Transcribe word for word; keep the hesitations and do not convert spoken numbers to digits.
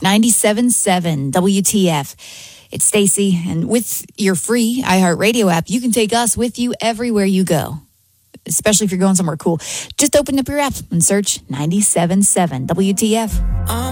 ninety-seven point seven W T F. It's Stacy, and with your free iHeartRadio app, you can take us with you everywhere you go, especially if you're going somewhere cool. Just open up your app and search ninety-seven point seven W T F.